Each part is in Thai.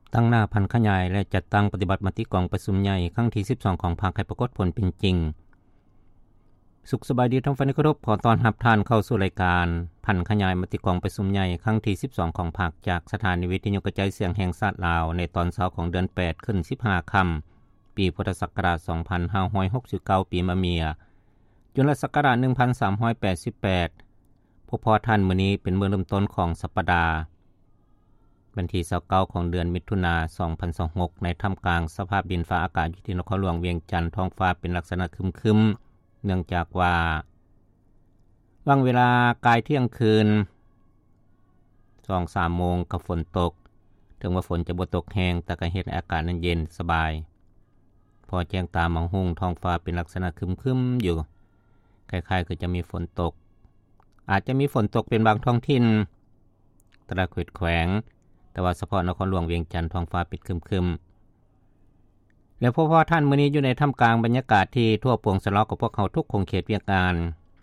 ตั้งหน้าพันขยายและจัดตั้งปฏิบัติมติกองประชุมใหญ่ครั้งที่12ของพรรคให้ปรากฏผลเป็นจริงสุขสบายดีท่านผู้ฟังที่เคารพขอต้อนรับท่านเข้าสู่รายการพันขยายมติกองประชุมใหญ่ครั้งที่12ของพรรคจากสถานีวิทยุกระจายเสียงแห่งชาติลาวในตอนเช้าของเดือน8ขึ้น15ค่ำปีพุทธศักราช2569ปีมะเมียจุลศักราช1388พบพอท่านมื้อนี้เป็นมื้อเริ่มต้นของสัปดาห์วันที่29ของเดือนมิถุนายน2026ในท่ามกลางสภาพดินฟ้าอากาศอยู่ที่นครหลวงเวียงจันทน์ท้องฟ้าเป็นลักษณะครึมๆเนื่องจากว่าว่างเวลากายเที่ยงคืน 2-3 โมงกับฝนตกถึงว่าฝนจะบ่ตกแห้งแต่ก็เฮ็ดให้อากาศนั้นเย็นสบายพอแจ้งตามองหุ่งท้องฟ้าเป็นลักษณะครึมๆอยู่คล้ายๆคือจะมีฝนตกอาจจะมีฝนตกเป็นบางท้องถิ่นตะเข็ดแขวงแต่ว่าเฉพาะนครหลวงเวียงจันทน์ท้องฟ้าปิดครึมๆแล้วพวกท่านมื้อนี้อยู่ในท่ามกลางบรรยากาศที่ทั่วปวงสลอกกับพวกเขาทุกคงเขตเวียกงาน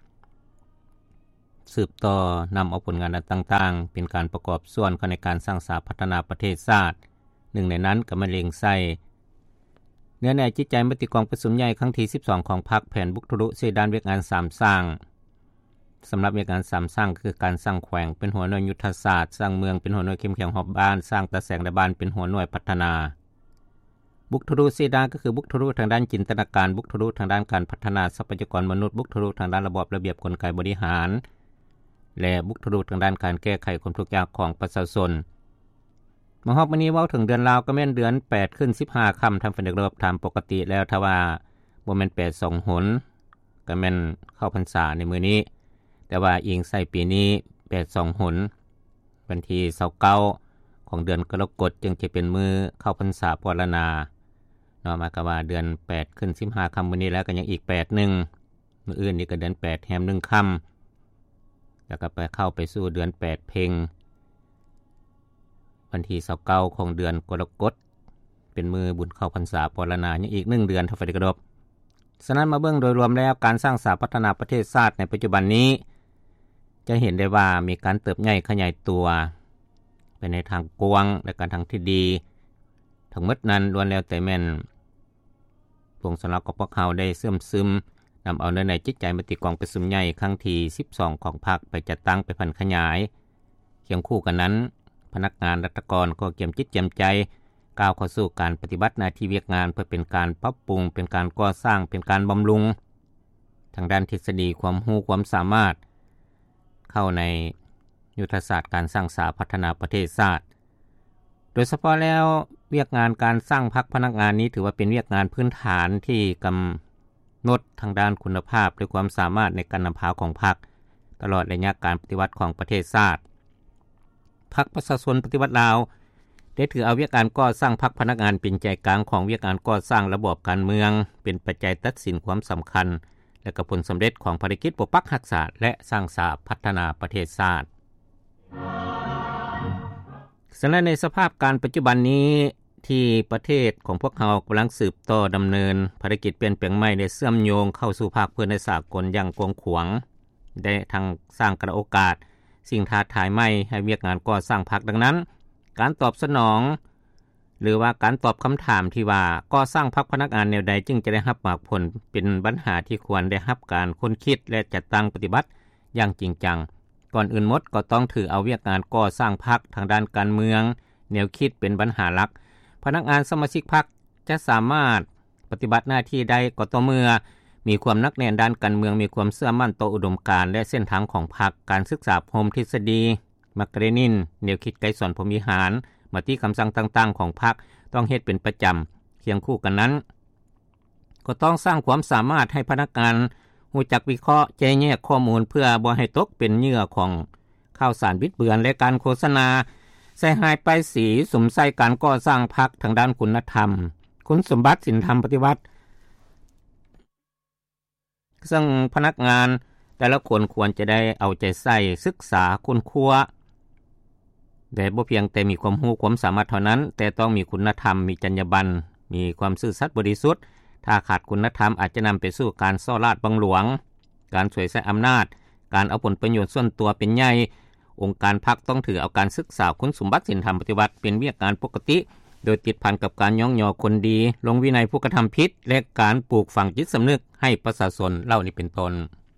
สืบต่อนำเอาผลงานต่างๆเป็นการประกอบส่วนเข้าในการสร้างสรรค์พัฒนาประเทศชาติหนึ่งในนั้นก็มะเร็งไส้เนื้อแน่จิตใจมติกองประชุมใหญ่ครั้งที่12ของพรรคแผนบุกทะลุเสด้านเวียกงาน3สร้างสำหรับเวียกงาน3สร้างคือการสร้างแขวงเป็นหัวหน่วยยุทธศาสตร์สร้างเมืองเป็นหัวหน่วยเข้มแข็งหอบบ้านสร้างตะแสงตะบานเป็นหัวหน่วยพัฒนาบุกทะลุเสด้านก็คือบุกทะลุทางด้านจินตนาการบุกทะลุทางด้านการพัฒนาทรัพยากรมนุษย์บุกทะลุทางด้านระบบระเบียบกลไกบริหารและบุกทะลุทางด้านการแก้ไขความทุกข์ยากของประชาชนมาฮอบวันนี้เว้าถึงเดือนลาวก็แม่นเดือน8ขึ้น15ค่ำทำเป็นระบบตามปกติแล้วถ้าว่าบ่แม่น8 2หนก็แม่นเข้าพรรษาในมื้อนี้แต่ว่าอิงใส่ปีนี้8 2หนวันที่29ของเดือนกรกฎจึงจะเป็นมื้อเข้าพรรษาปรณาเนาะมาก็ว่าเดือน8ขึ้น15ค่ำมื้อนี้แล้วก็ยังอีก8นึงมื้ออื่นนี่ก็เดือน8แฮม1ค่ำแล้วก็ไปเข้าไปสู่เดือน8เพ็งวันที่29ของเดือนกรกฎเป็นมื้อบุญเข้าพรรษาปรณายังอีก1เดือนเท่าไปกระดบฉะนั้นมาเบิ่งโดยรวมแล้วการสร้างสรรค์พัฒนาประเทศชาติในปัจจุบันนี้จะเห็นได้ว่ามีการเติบใหญ่ขยายตัวไปในทางกว้างและการทางที่ดีทั้งหมดนั้นล้วนแล้วแต่แม่นพวงสลากของพวกเขาได้เสื่อมซึมนำเอาในจิตใจมติกองประชุมใหญ่ครั้งที่12ของพรรคไปจัดตั้งไปพันขยายเคียงคู่กันนั้นพนักงานรัฐกรก็เกี่ยมจิตเกี่ยมใจก้าวเข้าสู่การปฏิบัติหน้าที่เวียกงานเพื่อเป็นการปรับปรุงเป็นการก่อสร้างเป็นการบำรุงทางด้านทฤษฎีความรู้ความสามารถเข้าในยุทธศาสตร์การสร้างสรรค์พัฒนาประเทศชาติโดยเฉพาะแล้วเวียกงานการสร้างพรรคพนักงานนี้ถือว่าเป็นเวียกงานพื้นฐานที่กำหนดทางด้านคุณภาพและความสามารถในการนำพาของพรรคตลอดระยะการปฏิวัติของประเทศชาติพรรคประชาชนปฏิวัติลาวได้ถือเอาเวียกการก่อสร้างพรรคพนักงานเป็นใจกลางของเวียกการก่อสร้างระบบการเมืองเป็นปัจจัยตัดสินความสำคัญและก็ผลสำเร็จของภารกิจปกปักรักษาและสร้างสรรค์พัฒนาประเทศชาติสำหรับในสภาพการปัจจุบันนี้ที่ประเทศของพวกเรากำลังสืบต่อดำเนินภารกิจเปลี่ยนแปลงใหม่ได้เชื่อมโยงเข้าสู่ภาคพื้นในสากลอย่างกว้างขวางได้ทั้งสร้างกระโอกาสสิ่งท้าทายใหม่ให้เวียกงานก่อสร้างพรรคดังนั้นการตอบสนองหรือว่าการตอบคำถามที่ว่าก่อสร้างพรรคพนักงานแนวใดจึงจะได้รับมรรคผลเป็นปัญหาที่ควรได้รับการค้นคิดและจัดตั้งปฏิบัติอย่างจริงจังก่อนอื่นหมดก็ต้องถือเอาเวียกงานก่อสร้างพรรคทางด้านการเมืองแนวคิดเป็นปัญหาหลักพนักงานสมาชิกพรรคจะสามารถปฏิบัติหน้าที่ได้ก็ต่อเมื่อมีความนักแน่นด้านการเมืองมีความเชื่อมั่นต่ออุดมการณ์และเส้นทางของพรรคการศึกษาโฮมทฤษฎีมักเรนินแนวคิดไกด์สอนพรหมวิหารมติคำสั่งต่างๆของพรรคต้องเฮ็ดเป็นประจำเคียงคู่กันนั้นก็ต้องสร้างความสามารถให้พนักงานรู้จักวิเคราะห์แยกแยะข้อมูลเพื่อบ่ให้ตกเป็นเหยื่อของข่าวสารบิดเบือนและการโฆษณาใส่หายป้ายสีสมใส่การก่อสร้างพรรคทางด้านคุณธรรมคุณสมบัติศีลธรรมปฏิบัติซึ่งพนักงานแต่ละคนควรจะได้เอาใจใส่ศึกษาคุณครัวแต่บ่เพียงแต่มีความรู้ความสามารถเท่านั้นแต่ต้องมีคุณธรรมมีจรรยาบรรณมีความซื่อสัตย์บริสุทธิ์ถ้าขาดคุณธรรมอาจจะนำไปสู่การซ่อราดบังหลวงการฉวยใช้อำนาจการเอาผลประโยชน์ส่วนตัวเป็นใหญ่องค์การพรรคต้องถือเอาการศึกษาคุณสมบัติศีลธรรมปฏิบัติเป็นเวียกงานปกติโดยติดพันกับการย่องยอคนดีลงวินัยผู้กระทำผิดและการปลูกฝังจิตสำนึกให้ประชาชนเหล่านี้เป็นต้น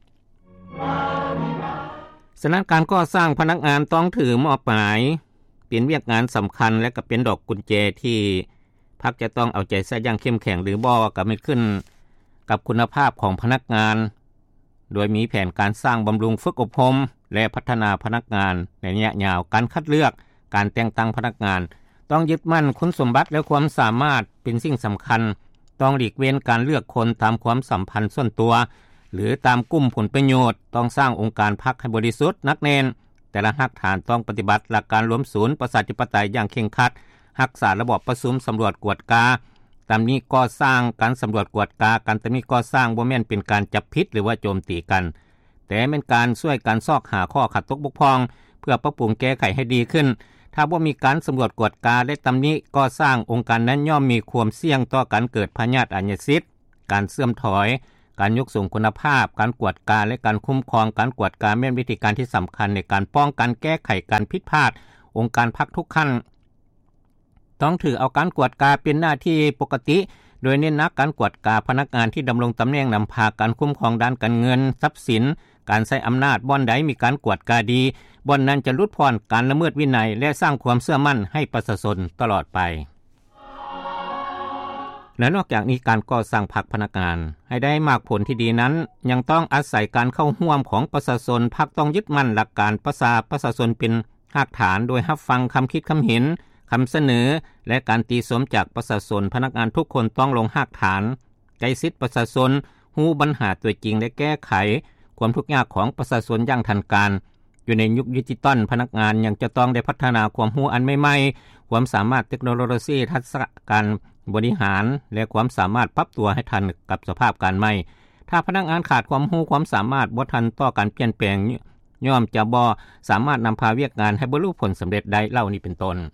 ฉะนั้นการก่อสร้างพนักงานต้องถือมอบหมายเป็นเวียกงานสำคัญและก็เป็นดอกกุญแจที่พรรคจะต้องเอาใจใส่อย่างเข้มแข็งหรือบ่ก็ไม่ขึ้นกับคุณภาพของพนักงานโดยมีแผนการสร้างบำรุงฝึกอบรมและพัฒนาพนักงานในระยะยาวการคัดเลือกการแต่งตั้งพนักงานต้องยึดมั่นคุณสมบัติและความสามารถเป็นสิ่งสำคัญต้องหลีกเว้นการเลือกคนตามความสัมพันธ์ส่วนตัวหรือตามกลุ่มผลประโยชน์ต้องสร้างองค์การพรรคให้บริสุทธิ์นักแน่นแต่ละรากฐานต้องปฏิบัติหลักการรวมศูนย์ประชาธิปไตยอย่างเคร่งครัดรักษาระบบประชุมสำรวจกวดกาตามนี้ก่อสร้างการสำรวจกวดกาการตามนี้ก่อสร้างบ่แม่นเป็นการจับผิดหรือว่าโจมตีกันแต่เป็นการช่วยกันซอกหาข้อขัดตกบกพร่องเพื่อปรับปรุงแก้ไขให้ดีขึ้นถ้าบ่มีการสำรวจกวดกาและตามนี้ก่อสร้างองค์การนั้นย่อมมีความเสี่ยงต่อการเกิดพยาธิอัญสิทธิ์การเสื่อมถอยการยกสูงคุณภาพการกวดกาและการคุ้มครองการกวดกาแม่นวิธีการที่สำคัญในการป้องกันแก้ไขการผิดพลาดองค์การพรรคทุกขั้นต้องถือเอาการกวดกาเป็นหน้าที่ปกติโดยเน้นหนักการกวดกาพนักงานที่ดำรงตำแหน่งนำพาการคุ้มครองด้านการเงินทรัพย์สินการใช้อำนาจบ่อนใดมีการกวดกาดีบ่อนนั้นจะลดพรการละเมิดวินัยและสร้างความเชื่อมั่นให้ประชาชนตลอดไปและนอกจากนี้การก่อสร้างพรรคพนักงานให้ได้มากผลที่ดีนั้นยังต้องอาศัยการเข้าร่วมของประชาชนพรรคต้องยึดมั่นหลักการประชาชนเป็นรากฐานโดยรับฟังคำคิดคำเห็นคำเสนอและการตีสมจากประชาชนพนักงานทุกคนต้องลงรากฐานใกล้ชิดประชาชนรู้ปัญหาตัวจริงและแก้ไขความทุกข์ยากของประชาชนอย่างทันการอยู่ในยุคดิจิตอลพนักงานยังจะต้องได้พัฒนาความรู้อันใหม่ๆความสามารถเทคโนโลยีทักษะการบริหารและความสามารถปรับตัวให้ทันกับสภาพการใหม่ถ้าพนักงานขาดความรู้ความสามารถบ่ทันต่อการเปลี่ยนแปลงย่อมจะบ่สามารถนำพาเวียกงานให้บรรลุผลสำเร็จได้เหล่านี้เป็นต้น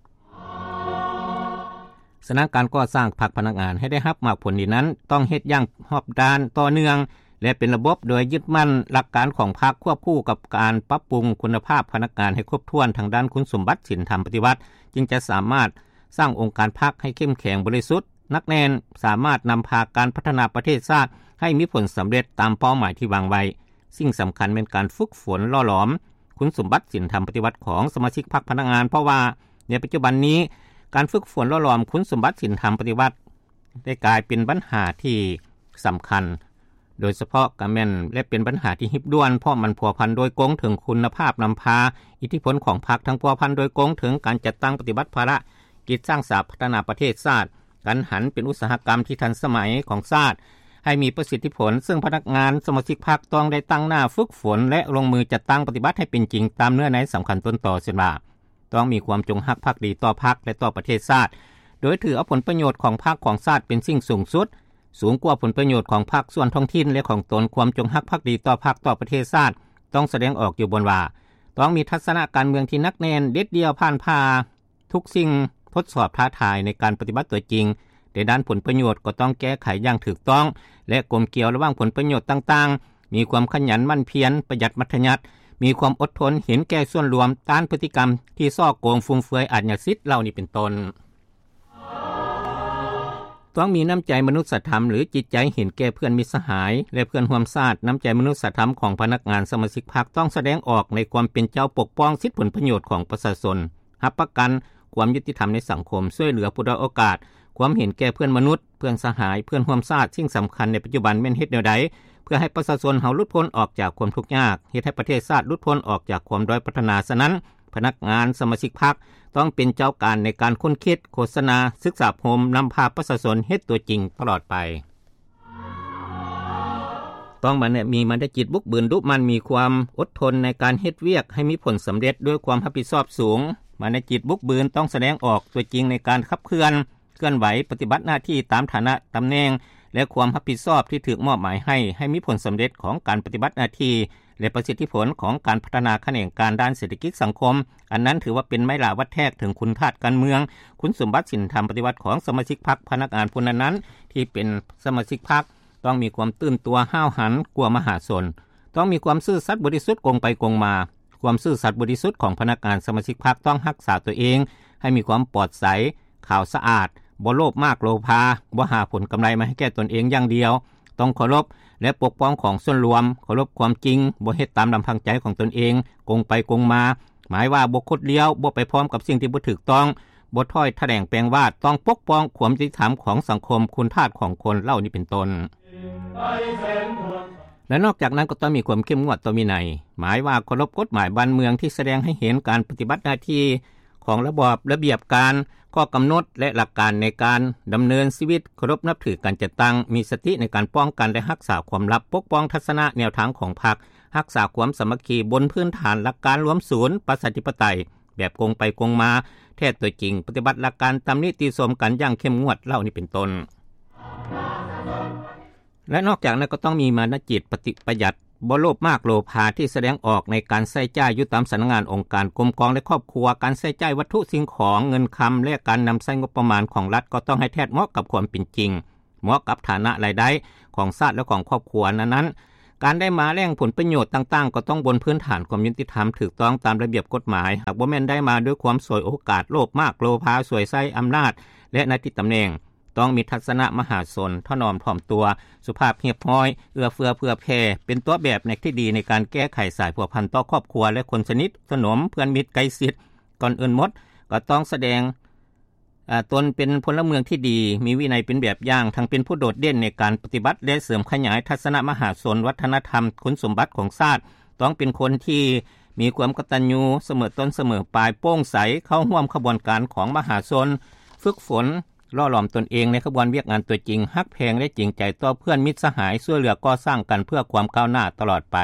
ฉะนั้นการก่อสร้างพรรคพนักงานให้ได้รับมากผลดีนั้นต้องเฮ็ดอย่างรอบด้านต่อเนื่องและเป็นระบบโดยยึดมั่นหลักการของพรรคควบคู่กับการปรับปรุงคุณภาพพนักงานให้ครบถ้วนทางด้านคุณสมบัติศีลธรรมปฏิบัติจึงจะสามารถสร้างองค์การพรรคให้เข้มแข็งบริสุทธิ์นักแน่นสามารถนำพาการพัฒนาประเทศชาติให้มีผลสำเร็จตามเป้าหมายที่วางไว้สิ่งสำคัญเป็นการฝึกฝนหล่อหลอมคุณสมบัติศีลธรรมปฏิบัติของสมาชิกพรรคพนักงานเพราะว่าในปัจจุบันนี้การฝึกฝนหล่อหลอมคุณสมบัติศีลธรรมปฏิบัติได้กลายเป็นปัญหาที่สำคัญโดยเฉพาะกะแม่นและเป็นปัญหาที่หิบด้วนเพราะมันพัวพันโดยกงถึงคุณภาพนำพาอิทธิพลของพรรคทั้งพัวพันโดยกงถึงการจัดตั้งปฏิบัติภารกิจสร้างสรรค์พัฒนาประเทศชาติการหันเป็นอุตสาหกรรมที่ทันสมัยของชาติให้มีประสิทธิผลซึ่งพนักงานสมาชิกพรรคต้องได้ตั้งหน้าฝึกฝนและลงมือจัดตั้งปฏิบัติให้เป็นจริงตามเนื้อในสำคัญต้นต่อเช่นว่าต้องมีความจงรักภักดีต่อพรรคและต่อประเทศชาติโดยถือเอาผลประโยชน์ของพรรคของชาติเป็นสิ่งสูงสุดสูงกว่าผลประโยชน์ของพรรคส่วนท้องถิ่นและของตนความจงรักภักดีต่อพรรคต่อประเทศชาติต้องแสดงออกอยู่บนว่าต้องมีทัศนะการเมืองที่นักแน่นเด็ดเดี่ยวผ่านพาทุกสิ่งทดสอบท้าทายในการปฏิบัติตัวจริงในด้านผลประโยชน์ก็ต้องแก้ไขอย่างถูกต้องและกลมเกลียวระหว่างผลประโยชน์ต่างๆมีความขยันหมั่นเพียรประหยัดมัธยัสถ์มีความอดทนเห็นแก่ส่วนรวมต้านพฤติกรรมที่ซ่อโกงฟุ่มเฟือยอาชญาสิทธิ์เหล่านี้เป็นต้นต้องมีน้ำใจมนุษยธรรมหรือจิตใจเห็นแก่เพื่อนมิตรสหายและเพื่อนร่วมชาติน้ำใจมนุษยธรรมของพนักงานสมาชิกพรรคต้องแสดงออกในความเป็นเจ้าปกป้องสิทธิผลประโยชน์ของประชาชนรับประกันความยุติธรรมในสังคมช่วยเหลือผู้ด้อยโอกาสความเห็นแก่เพื่อนมนุษย์เพื่อนสหายเพื่อนร่วมชาติสิ่งสำคัญในปัจจุบันแม่นเฮ็ดแนวใดเพื่อให้ประชาชนเฮาหลุดพ้นออกจากความทุกข์ยากเฮ็ดให้ประเทศชาติหลุดพ้นออกจากความด้อยพัฒนาฉะนั้นพนักงานสมาชิกพรรคต้องเป็นเจ้าการในการค้นคิดโฆษณาศึกษาพรมนำพาประชาชนเฮ็ดตัวจริงตลอดไปต้องมีมนุษยจิตบุกเบิกดุมันมีความอดทนในการเฮ็ดเวียกให้มีผลสำเร็จด้วยความรับผิดชอบสูงมนุษยจิตบุกเบิกต้องแสดงออกตัวจริงในการขับเคลื่อนไหวปฏิบัติหน้าที่ตามฐานะตำแหน่งและความรับผิดชอบที่ถูกมอบหมายให้มีผลสำเร็จของการปฏิบัติหน้าที่และประสิทธิผลของการพัฒนาแขนงการด้านเศรษฐกิจสังคมอันนั้นถือว่าเป็นไม้หลาวัดแทกถึงคุณธาตุการเมืองคุณสมบัติศีลธรรมปฏิบัติของสมาชิกพรรคพนักงานผู้นั้นที่เป็นสมาชิกพรรคต้องมีความตื่นตัวห้าวหันกลัวมหาชนต้องมีความซื่อสัตย์บริสุทธิ์กงไปกงมาความซื่อสัตย์บริสุทธิ์ของพนักงานสมาชิกพรรคต้องรักษาตัวเองให้มีความปลอดใสข่าวสะอาดบ่โลภมากโลภาบ่หาผลกำไรมาให้แก่ตนเองอย่างเดียวต้องเคารพและปกป้องของส่วนรวมเคารพความจริงบ่เฮ็ดตามลำพังใจของตนเองกงไปกงมาหมายว่าบ่คดเลี้ยวบ่ไปพร้อมกับสิ่งที่บ่ถูกต้องบ่ถ้อยแถลงแปลงวาดต้องปกป้องความยุติธรรมของสังคมคุณธาตุของคนเหล่านี้เป็นต้นและนอกจากนั้นก็ต้องมีความเข้มงวดต่อวินัยหมายว่าเคารพกฎหมายบ้านเมืองที่แสดงให้เห็นการปฏิบัติหน้าที่ของระบอบระเบียบการข้อกำหนดและหลักการในการดำเนินชีวิตเคารพนับถือการจัดตั้งมีสติในการป้องกันและรักษาความลับปกป้องทัศนะแนวทางของพรรครักษาความสามัคคีบนพื้นฐานหลักการรวมศูนย์ประชาธิปไตยแบบกงไปกงมาแท้ตัวจริงปฏิบัติหลักการตามนิติสมกันอย่างเข้มงวดเหล่านี้เป็นต้นและนอกจากนั้นก็ต้องมีมานะจิตประหยัดบ่โลภมากโลภาที่แสดงออกในการใช้จ่ายอยู่ตามสำนักงานองค์การกรมกองและครอบครัวการใช้จ่ายวัตถุสิ่งของเงินคำและการนำใช้งบประมาณของรัฐก็ต้องให้แท้เหมาะกับความเป็นจริงเหมาะกับฐานะรายได้ของชาติและของครอบครัวนั้นการได้มาแลกผลประโยชน์ต่างๆก็ต้องบนพื้นฐานความยุติธรรมถูกต้องตามระเบียบกฎหมายหากบ่แม่นได้มาด้วยความสวยโอกาสโลภมากโลภาสวยใช้อำนาจและหน้าที่ตำแหน่งต้องมีทัศนะมหาชนถนอมถ่อมตัวสุภาพเรียบร้อยเอื้อเฟื้อเผื่อแผ่เป็นตัวแบบในที่ดีในการแก้ไขสายผัวพันต่อครอบครัวและคนสนิทสนมเพื่อนมิตรใกล้ชิดก่อนอื่นหมดก็ต้องแสดงตนเป็นพลเมืองที่ดีมีวินัยเป็นแบบอย่างทั้งเป็นผู้โดดเด่นในการปฏิบัติและเสริมขยายทัศนะมหาชนวัฒนธรรมคุณสมบัติของชาติต้องเป็นคนที่มีความกตัญญูเสมอต้นเสมอปลายโปร่งใสเข้าร่วมขบวนการของมหาชนฝึกฝนล่อหลอมตนเองในขบวนเวียกงานตัวจริงฮักแพงและจริงใจต่อเพื่อนมิตรสหายช่วยเหลือก่อสร้างกันเพื่อความก้าวหน้าตลอดไป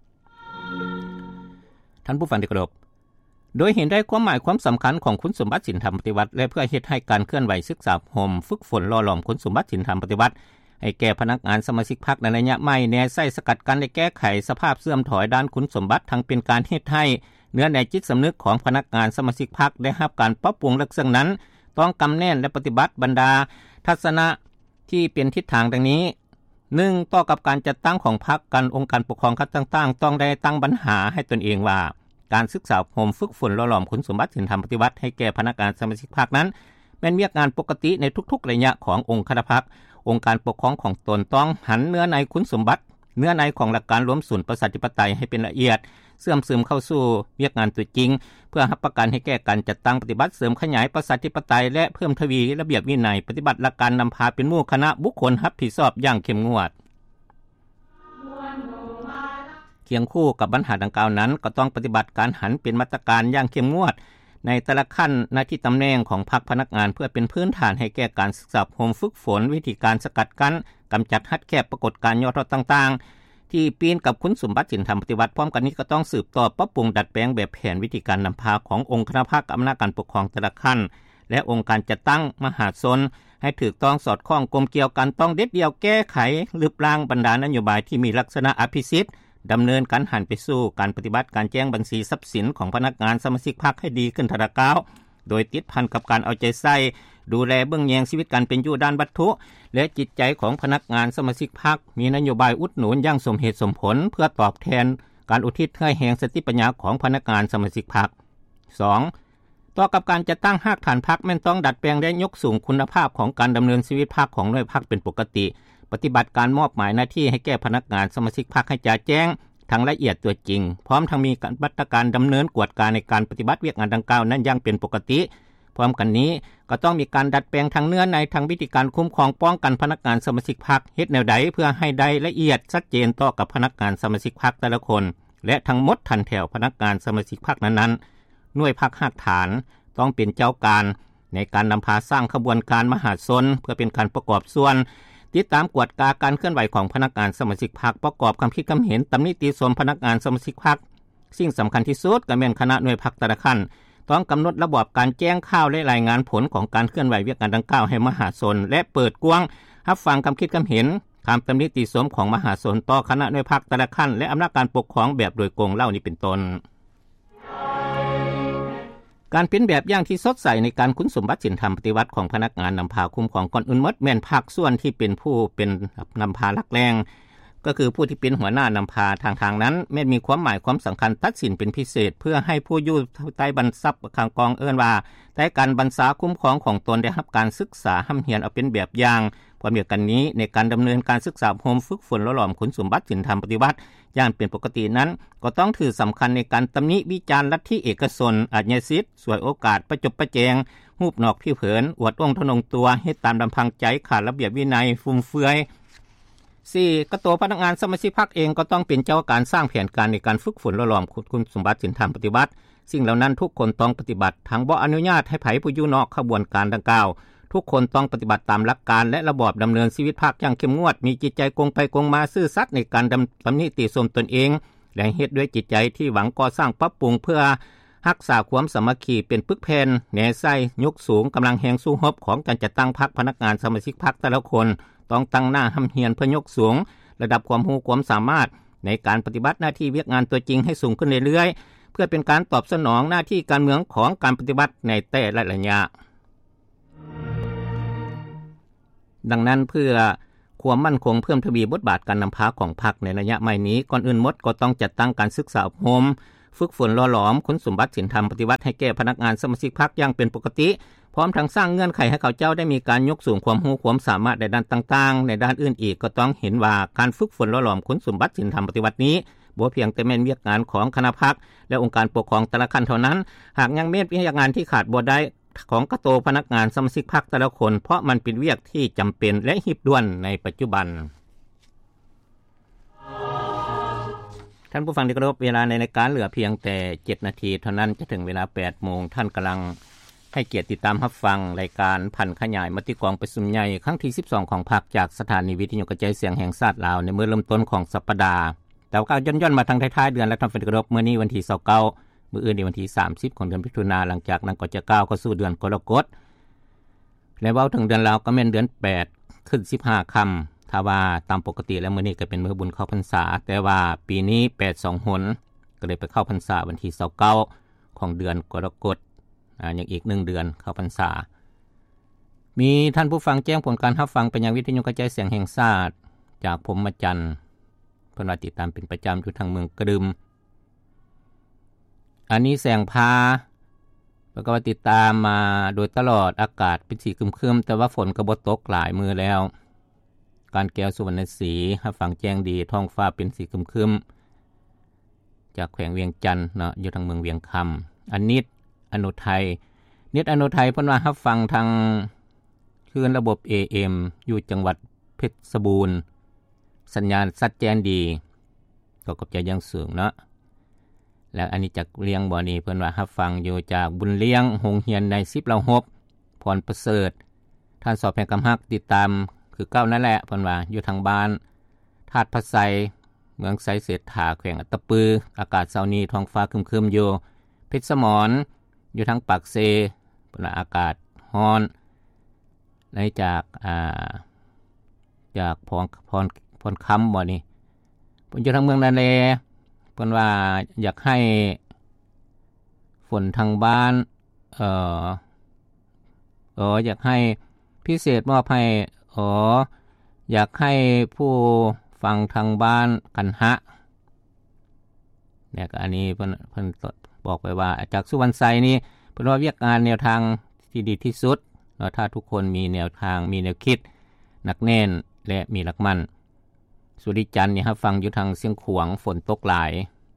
ท่านผู้ฟังที่เคารพโดยเห็นได้ความหมายความสำคัญของคุณสมบัติศีลธรรมปฏิบัติและเพื่อเฮ็ดให้การเคลื่อนไหวศึกษาอบรมฝึกฝนล่อหลอมคุณสมบัติศีลธรรมปฏิบัติให้แก่พนักงานสมาชิกพรรคในระยะใหม่แนวใช้สกัดกั้นและแก้ไขสภาพเสื่อมถอยด้านคุณสมบัติทั้งเป็นการเฮ็ดให้เนื้อในจิตสำนึกของพนักงานสมาชิกพรรคได้รับการปรับปรุงลักษณะนั้นต้องกำแน่นและปฏิบัติบรรดาทัศนะที่เป็นทิศทางดังนี้ 1. ต่อกับการจัดตั้งของพรรคการองค์การปกครองขั้นต่างๆต้องได้ตั้งปัญหาให้ตนเองว่าการศึกษาอบรมฝึกฝนล่อหลอมคุณสมบัติศีลธรรมปฏิบัติให้แก่พนักงานสมาชิกพรรคนั้นเป็นเวียกงานปกติในทุกๆระยะขององค์คณะพรรคองค์การปกครองของตนต้องหันเนื้อในคุณสมบัติเนื้อในของหลักการรวมศูนย์ประชาธิปไตยให้เป็นละเอียดเสื่อมซึมเข้าสู่เวียกงานตัวจริงเพื่อรับประกันให้แก่การจัดตั้งปฏิบัติเสริมขยายประชาธิปไตยและเพิ่มทวีระเบียบวินัยปฏิบัติหลักการนำพาเป็นหมู่คณะบุคคลรับผิดชอบอย่างเข้มงวดเคียงคู่กับปัญหาดังกล่าวนั้นก็ต้องปฏิบัติการหันเป็นมาตรการอย่างเข้มงวดในแต่ละขั้นหน้าที่ตำแหน่งของพรรคพนักงานเพื่อเป็นพื้นฐานให้แก่การศึกษาอบรมฝึกฝนวิธีการสกัดกั้นกำจัดหัดแคบปรากฏการณ์ยอดต่างๆที่ปีนกับคุณสมบัติศีลธรรมปฏิบัติพร้อมกันนี้ก็ต้องสืบต่อปรับปรุงดัดแปลงแบบแผนวิธีการนำพาขององค์คณะพรรคอำนาจการปกครองแต่ละขั้นและองค์การจัดตั้งมหาชนให้ถูกต้องสอดคล้องกลมเกี่ยวกันต้องเด็ดเดี่ยวแก้ไขลืบล้างบรรดานโยบายที่มีลักษณะอภิสิทธิ์ดำเนินการหันไปสู่การปฏิบัติการแจ้งบัญชีทรัพย์สินของพนักงานสมาชิกพรรคให้ดีขึ้นทะก้าวโดยติดพันกับการเอาใจใส่ดูแลเบื้องแยงชีวิตการเป็นอยู่ด้านวัตถุและจิตใจของพนักงานสมาชิกพรรคมีนโยบายอุดหนุนอย่างสมเหตุสมผลเพื่อตอบแทนการอุทิศให้แห่งสติปัญญาของพนักงานสมาชิกพรรค 2. ต่อกับการจัดตั้งรากฐานพรรคแม่นต้องดัดแปลงและยกสูงคุณภาพของการดำเนินชีวิตพรรคของหน่วยพรรคเป็นปกติปฏิบัติการมอบหมายหน้าที่ให้แก่พนักงานสมาชิกพรรคให้แจ้งทั้งละเอียดตัวจริงพร้อมทั้งมีมาตรการดำเนินกวดการในการปฏิบัติเวียกงานดังกล่าวนั้นอย่างเป็นปกติพร้อมกันนี้ก็ต้องมีการดัดแปลงทางเนื้อในทางวิธีการคุ้มครองป้องกันพนักงานสมาชิกพรรคเฮ็ดแนวใดเพื่อให้ได้ละเอียดชัดเจนต่อกับพนักงานสมาชิกพรรคแต่ละคนและทั้งหมดทันแถวพนักงานสมาชิกพรรคนั้นๆหน่วยพรรครากฐานต้องเป็นเจ้าการในการนำพาสร้างขบวนการมหาชนเพื่อเป็นการประกอบส่วนติดตามกวดการเคลื่อนไหวของพนักงานสมาชิกพรรคประกอบความคิดความเห็นตำหนิติชมพนักงานสมาชิกพรรคสิ่งสำคัญที่สุดก็แม่นคณะหน่วยพรรคแต่ละขั้นต้องกำหนดระบบการแจ้งข่าวและรายงานผลของการเคลื่อนไหวเวียกงานดังกล่าวให้มหาชนและเปิดกว้างรับฟังความคิดความเห็นคำตำหนิติชมของมหาชนต่อคณะหน่วยพรรคแต่ละขั้นและอำนาจการปกครองแบบโดยกงเหล่านี้เป็นต้นการเป็นแบบอย่างที่สดใสในการคุณสมบัติศีลธรรมปฏิบัติของพนักงานนำพาคุ้มครองก่อนอื่นหมดแม่นภาคส่วนที่เป็นผู้เป็นนำพาหลักแรงก็คือผู้ที่เป็นหัวหน้านำพาทางนั้นแม้มีความหมายความสำคัญตัดสินเป็นพิเศษเพื่อให้ผู้อยู่ใต้บัญชาข้างกองเอิ้นว่าใต้การบัญชาคุ้มครองของตนได้รับการศึกษาห้ำเรียนเอาเป็นแบบอย่างพร้อมกันนี้ในการดำเนินการศึกษาอบรมฝึกฝนหล่อหลอมคุณสมบัติศีลธรรมปฏิบัติอย่างเป็นปกตินั้นก็ต้องถือสำคัญในการตำหนิวิจารณ์ลัทธิเอกชนอาชญาสิทธิ์สวยโอกาสประจบประแจงรูปนอกผิวเผินอวดองค์ทนงตัวเฮ็ดตามลำพังใจขาดระเบียบวินัยฟุ่มเฟือย4ก็ตัวพนักงานสมาชิกพรรคเองก็ต้องเป็นเจ้าการสร้างแผนการในการฝึกฝนหล่อหลอมคุณสมบัติศีลธรรมปฏิบัติสิ่งเหล่านั้นทุกคนต้องปฏิบัติทั้งบ่อนุญาตให้ไผผู้อยู่นอกขบวนการดังกล่าวทุกคนต้องปฏิบัติตามหลักการและระบอบดำเนินชีวิตพรรคอย่างเข้มงวดมีจิตใจกงไปกงมาซื่อสัตย์ในการตำหนิติชมตนเองและเฮ็ดด้วยจิตใจที่หวังก่อสร้างปรับปรุงเพื่อรักษาความสามัคคีเป็นปึกแผ่นแหน่ไส้ยกสูงกำลังแห่งสู้รบของการจัดตั้งพรรคพนักงานสมาชิกพรรคแต่ละคนต้องตั้งหน้าห้ำเฮียนเพื่อยกสูงระดับความรู้ความสามารถในการปฏิบัติหน้าที่เวียกงานตัวจริงให้สูงขึ้นเรื่อยๆเพื่อเป็นการตอบสนองหน้าที่การเมืองของการปฏิบัติในแต่ละระยะดังนั้นเพื่อความมั่นคงเพิ่มทวีบทบาทการนำพาของพรรคในระยะใหม่นี้ก่อนอื่นหมดก็ต้องจัดตั้งการศึกษาอบรมฝึกฝนหล่อหลอมคุณสมบัติศีลธรรมปฏิบัติให้แก่พนักงานสมาชิกพรรคอย่างเป็นปกติพร้อมทั้งสร้างเงื่อนไขให้เขาเจ้าได้มีการยกสูงความรู้ความสามารถในด้านต่างๆในด้านอื่นอีกก็ต้องเห็นว่าการฝึกฝนหล่อหลอมคุณสมบัติศีลธรรมปฏิบัตินี้บ่เพียงแต่แม่นเวียกงานของคณะพรรคและองค์การปกครองแต่ละขั้นเท่านั้นหากยังแม่นเวียกงานที่ขาดบ่ได้ของกระโตพนักงานสมาชิกพรรคแต่ละคนเพราะมันเป็นเวียกที่จำเป็นและหีบด่วนในปัจจุบันท่านผู้ฟังที่เคารพเวลาในรายการเหลือเพียงแต่7นาทีเท่านั้นจะถึงเวลา 8 โมงท่านกำลังให้เกียรติติดตามรับฟังรายการพันขยายมติกองประชุมใหญ่ครั้งที่12ของพรรคจากสถานีวิทยุกระจายเสียงแห่งชาติลาวในมื้อเริ่มต้นของสัปดาห์แต่ก็ย่นๆมาทางท้ายๆเดือนและท่านผู้ฟังที่เคารพมื้อนี้วันที่29มื้ออื่นในวันที่30ของเดือนมิถุนายนหลังจากนั้นก็จะก้าวเข้าสู่เดือนกรกฎาคมและเว้าถึงเดือนลาวก็แม่นเดือน8ขึ้น15ค่ำถ้าว่าตามปกติแล้วมื้อนี้ก็เป็นมื้อบุญเข้าพรรษาแต่ว่าปีนี้82หนก็เลยไปเข้าพรรษาวันที่29ของเดือนกรกฎาคมยังอีก1เดือนเข้าพรรษามีท่านผู้ฟังแจ้งผลการรับฟังไปยังวิทยุกระจายเสียงแห่งชาติจากผมมาจันทร์เพิ่นว่าติดตามเป็นประจำอยู่ทางเมืองกระดึมอันนี้แสงพาแล้วก็ติดตามมาโดยตลอดอากาศเป็นสีครึมๆแต่ว่าฝนก็บ่ตกหลายมื้อแล้วการแก้วสุวรรณศรีรับฟังแจ้งดีท้องฟ้าเป็นสีครึมๆจากแขวงเวียงจันทน์เนาะอยู่ทางเมืองเวียงคำอันนิดอนุทัยเพิ่นว่ารับฟังทางคลื่นระบบ AM อยู่จังหวัดเพชรบูรณ์สัญญาณชัดแจ้งดีก็ขอบใจอย่างสูงเนาะแล้วอันนี้จากเลี้ยงบ่อนี้เพิ่นว่ารับฟังอยู่จากบุญเลี้ยงโรงเรียนใน10ละ6พรประเสริฐท่านสอบแห่งกำฮักติดตามคือเก้านั่นแหละเพิ่นว่าอยู่ทางบ้านธาตุพัดไซเมืองไซเศรษฐาแขวงอัตตปืออากาศเช้านี้ท้องฟ้าครึมๆอยู่เพชรสมรอยู่ทางปากเซเพิ่นว่าอากาศร้อนในจากพรคำบ่นี่เพิ่นอยู่ทางเมืองนาแลเพิ่นว่าอยากให้ฝนทางบ้านอยากให้พิเศษมอบให้อยากให้ผู้ฟังทางบ้านกันหะเนี่ยก็อันนี้เพิ่นบอกไปว่าจากสุวรรณไซนี่เพิ่นว่าเวียกงานแนวทางที่ดีที่สุดแล้วถ้าทุกคนมีแนวทางมีแนวคิดหนักแน่นและมีหลักมั่นสุริจันทร์นี่ครับฟังอยู่ทางเสียงขวางฝนตกหลาย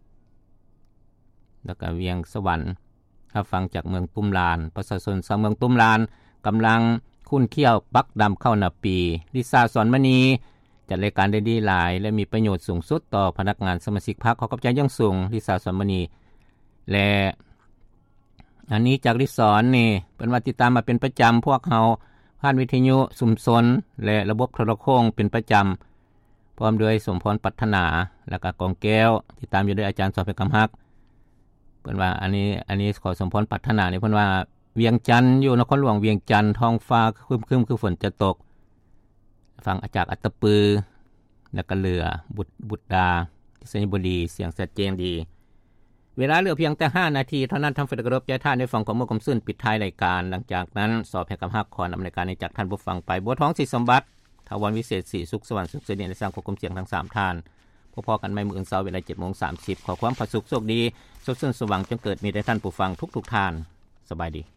แล้วก็เวียงสวรรค์ครับฟังจากเมืองตุ้มลานประชาชนชาวเมืองตุ้มลานกำลังคุ้นเคี้ยวปักดำเข้านาปีลิซ่าสอนมณีจัดรายการได้ดีหลายและมีประโยชน์สูงสุดต่อพนักงานสมาชิกพรรคขอขอบใจอย่างสูงลิซ่าสอนมณีและอันนี้จากลิสอนนี่เป็นว่าติดตามมาเป็นประจำพวกเฮาผ่านวิทยุชุมชนและระบบโทรโข่งเป็นประจำพร้อมด้วยสมพรปัฒนาและก็กองแก้วติดตามอยู่ด้วยอาจารย์สอบเป็นกำฮักเพิ่นว่าอันนี้ขอสมพรปัฒนานี่เพิ่นว่าเวียงจันทน์อยู่นครหลวงเวียงจันทน์ท้องฟ้าครึมๆคือฝนจะตกฟังจากอัตตปือแล้วก็เรือบุตรดาที่สัญบุรีเสียงชัดเจนดีเวลาเหลือเพียงแต่5นาทีเท่านั้นทำเฟรกรบใจท่านได้ฟังข้อมูลคำซื่นปิดท้ายรายการหลังจากนั้นสอบให้กับฮักขอนำรายการในจากท่านผู้ฟังไปบัวท้องสิสมบัติถาวรวิเศษศรีสุขสวรรค์สุขเสถียรในสร้างควบคุมเสียงทั้ง3ท่านพอๆกันใหม่มื้ออื่นเช้าเวลา 7:30 ขอความผาสุขโชคดีสดชื่นสว่างจงเกิดมีแด่ท่านผู้ฟังทุกๆท่านสบายดี